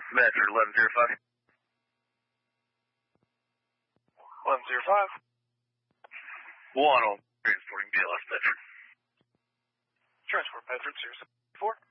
Metro 1105. 105. 1 on transporting BLS Metro. Transport Metro 074.